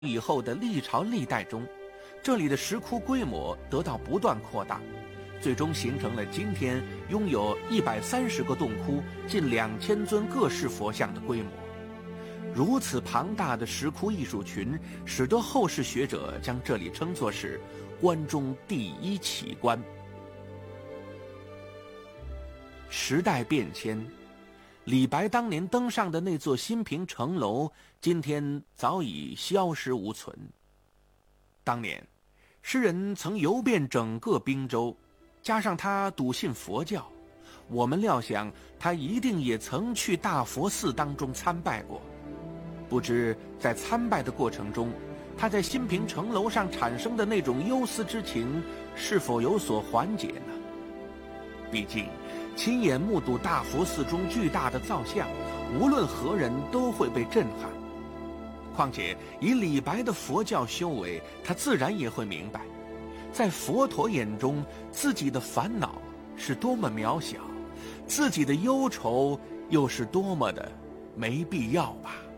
以后的历朝历代中，这里的石窟规模得到不断扩大，最终形成了今天拥有130个洞窟、近2000尊各式佛像的规模。如此庞大的石窟艺术群，使得后世学者将这里称作是关中第一奇观。时代变迁，李白当年登上的那座新平城楼，今天早已消失无存。当年，诗人曾游遍整个滨州，加上他笃信佛教，我们料想他一定也曾去大佛寺当中参拜过。不知在参拜的过程中，他在新平城楼上产生的那种忧思之情，是否有所缓解呢？毕竟，亲眼目睹大佛寺中巨大的造像，无论何人都会被震撼。况且以李白的佛教修为，他自然也会明白，在佛陀眼中，自己的烦恼是多么渺小，自己的忧愁又是多么的没必要吧。